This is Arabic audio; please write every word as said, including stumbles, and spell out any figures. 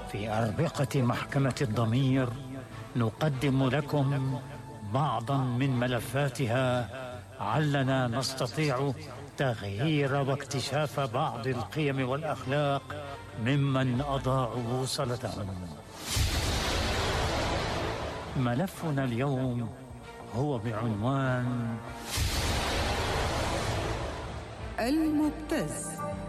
في أربقة محكمة الضمير نقدم لكم بعضا من ملفاتها علنا نستطيع تغيير واكتشاف بعض القيم والأخلاق ممن أضاعوا بوصلتهم. ملفنا اليوم هو بعنوان المبتز.